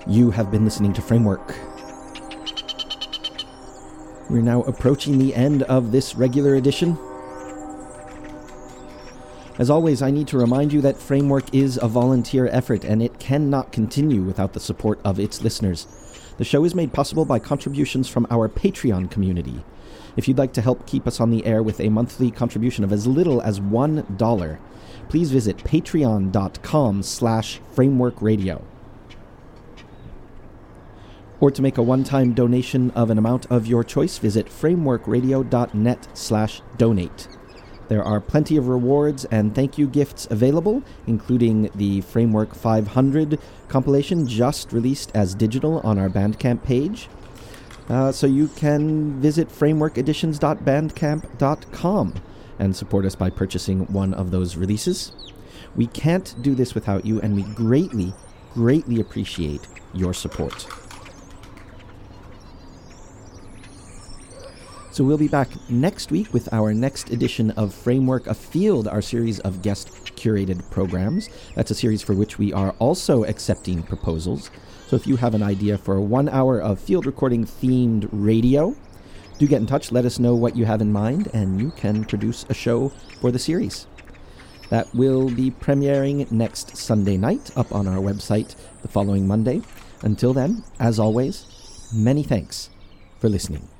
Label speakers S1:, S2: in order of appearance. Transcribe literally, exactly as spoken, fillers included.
S1: You have been listening to Framework. We're now approaching the end of this regular edition. As always, I need to remind you that Framework is a volunteer effort, and it cannot continue without the support of its listeners. The show is made possible by contributions from our Patreon community. If you'd like to help keep us on the air with a monthly contribution of as little as one dollar, please visit patreon.com slash frameworkradio. Or to make a one-time donation of an amount of your choice, visit frameworkradio.net slash donate. There are plenty of rewards and thank you gifts available, including the Framework five hundred compilation just released as digital on our Bandcamp page. Uh, so you can visit framework editions dot bandcamp dot com and support us by purchasing one of those releases. We can't do this without you, and we greatly, greatly appreciate your support. So we'll be back next week with our next edition of Framework Afield, our series of guest-curated programs. That's a series for which we are also accepting proposals. So if you have an idea for one hour of field recording-themed radio, do get in touch, let us know what you have in mind, and you can produce a show for the series. That will be premiering next Sunday night up on our website the following Monday. Until then, as always, many thanks for listening.